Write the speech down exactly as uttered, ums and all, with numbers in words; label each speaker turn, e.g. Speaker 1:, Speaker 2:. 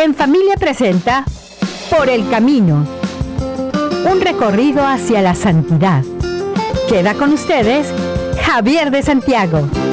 Speaker 1: En Familia presenta Por el Camino, un recorrido hacia la santidad. Queda con ustedes Javier de Santiago.